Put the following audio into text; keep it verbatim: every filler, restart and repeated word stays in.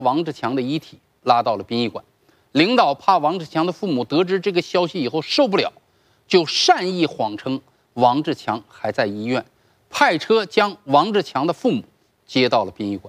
王志强的遗体拉到了殡仪馆。领导怕王志强的父母得知这个消息以后受不了，就善意谎称王志强还在医院，派车将王志强的父母接到了殡仪馆。